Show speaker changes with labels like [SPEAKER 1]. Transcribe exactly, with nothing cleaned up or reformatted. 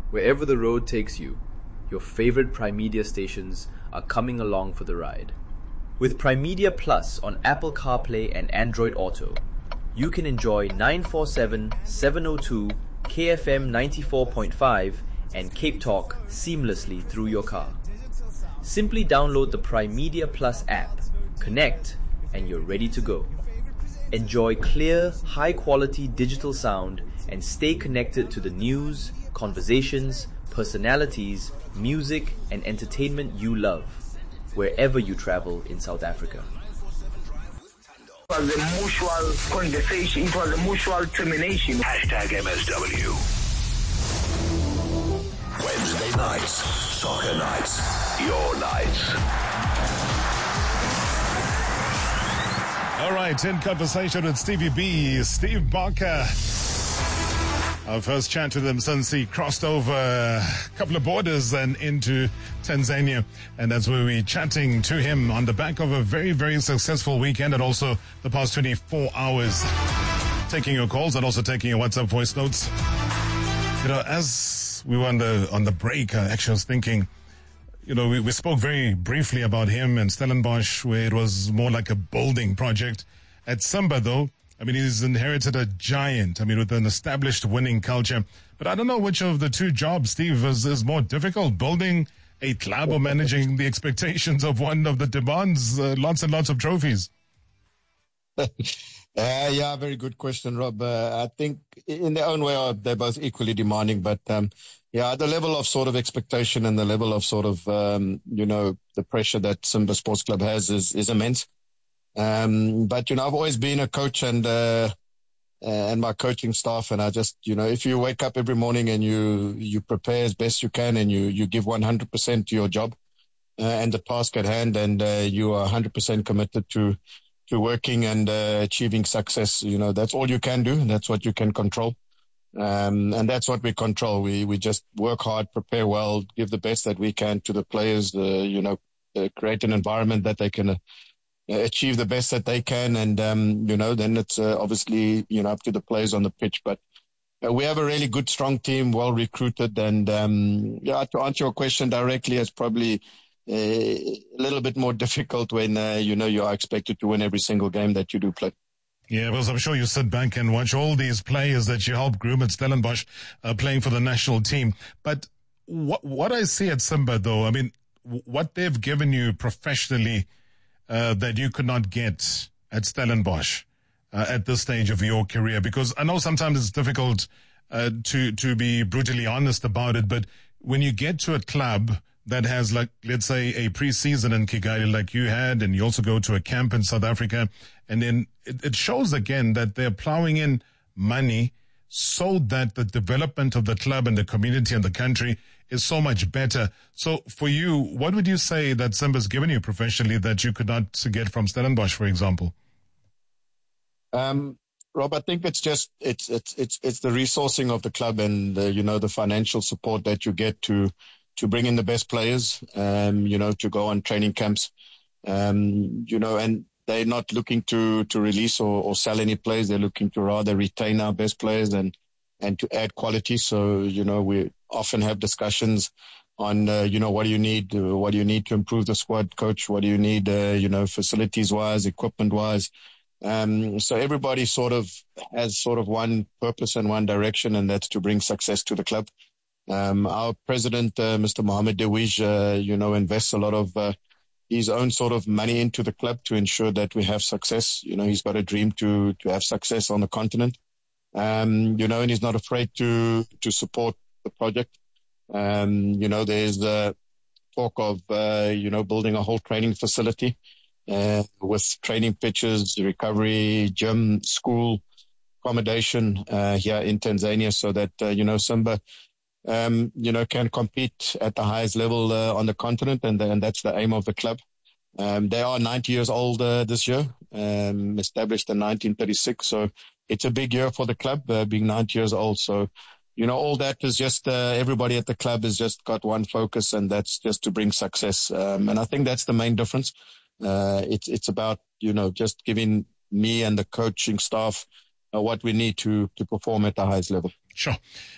[SPEAKER 1] Wherever the road takes you, your favorite Primedia stations are coming along for the ride. With Primedia Plus on Apple CarPlay and Android Auto, you can enjoy nine forty-seven, seven oh two, K F M ninety-four point five and Cape Talk seamlessly through your car. Simply download the Primedia Plus app, connect, and you're ready to go. Enjoy clear, high-quality digital sound and stay connected to the news, conversations, personalities, music, and entertainment you love, wherever you travel in South Africa.
[SPEAKER 2] It was a mutual conversation, it was a mutual termination.
[SPEAKER 3] Hashtag M S W. Wednesday nights, soccer nights, your nights.
[SPEAKER 4] All right, in conversation with Stevie B, Steve Barker. Our first chat with him since he crossed over a couple of borders and into Tanzania. And that's where we're chatting to him on the back of a very, very successful weekend and also the past twenty-four hours. Taking your calls and also taking your WhatsApp voice notes. You know, as we were on the, on the break, I actually was thinking, you know, we, we spoke very briefly about him and Stellenbosch, where it was more like a building project. At Simba, though, I mean, he's inherited a giant, I mean, with an established winning culture. But I don't know which of the two jobs, Steve, is, is more difficult, building a club or managing the expectations of one of the demands, uh, lots and lots of trophies.
[SPEAKER 5] Uh, yeah, very good question, Rob. Uh, I think in their own way, uh, they're both equally demanding. But, um, yeah, the level of sort of expectation and the level of sort of, um, you know, the pressure that Simba Sports Club has is, is immense. Um, but, you know, I've always been a coach and, uh, and my coaching staff. And I just, you know, if you wake up every morning and you, you prepare as best you can and you, you give one hundred percent to your job uh, and the task at hand, and uh, you are one hundred percent committed to, to working and uh, achieving success, you know, that's all you can do. And that's what you can control. Um, and that's what we control. We, we just work hard, prepare well, give the best that we can to the players, uh, you know, uh, create an environment that they can uh, achieve the best that they can. And, um, you know, then it's uh, obviously, you know, up to the players on the pitch. But uh, we have a really good, strong team, well recruited. And, um, yeah, to answer your question directly, it's probably uh, a little bit more difficult when, uh, you know, you are expected to win every single game that you do play.
[SPEAKER 4] Yeah, because I'm sure you sit back and watch all these players that you help groom at Stellenbosch uh, playing for the national team. But what, what I see at Simba, though, I mean, what they've given you professionally Uh, that you could not get at Stellenbosch uh, at this stage of your career? Because I know sometimes it's difficult uh, to to be brutally honest about it, but when you get to a club that has, like, let's say, a pre-season in Kigali like you had, and you also go to a camp in South Africa, and then it, it shows again that they're plowing in money so that the development of the club and the community and the country is so much better. So for you, what would you say that Simba's given you professionally that you could not get from Stellenbosch, for example?
[SPEAKER 5] Um, Rob, I think it's just, it's, it's, it's, it's the resourcing of the club and, the, you know, the financial support that you get to, to bring in the best players, um, you know, to go on training camps, um, you know, and they're not looking to, to release or, or sell any players. They're looking to rather retain our best players and, and to add quality. So, you know, we often have discussions on, uh, you know, what do you need? Uh, what do you need to improve the squad, coach? What do you need, uh, you know, facilities wise, equipment wise? Um, so everybody sort of has sort of one purpose and one direction, and that's to bring success to the club. Um, our president, uh, Mister Mohammed Dewish, uh, you know, invests a lot of, uh, his own sort of money into the club to ensure that we have success. You know, he's got a dream to, to have success on the continent. Um, you know, and he's not afraid to, to support the project. Um, you know, there's uh, talk of, uh, you know, building a whole training facility, uh, with training pitches, recovery, gym, school, accommodation, uh, here in Tanzania so that, uh, you know, Simba, um, you know, can compete at the highest level, uh, on the continent. And, and that's the aim of the club. Um, they are ninety years old, uh, this year, um, established in nineteen thirty-six. So it's a big year for the club, uh, being ninety years old. So, you know, all that is just, uh, everybody at the club has just got one focus, and that's just to bring success. Um, and I think that's the main difference. Uh, it's, it's about, you know, just giving me and the coaching staff uh, what we need to, to perform at the highest level.
[SPEAKER 4] Sure.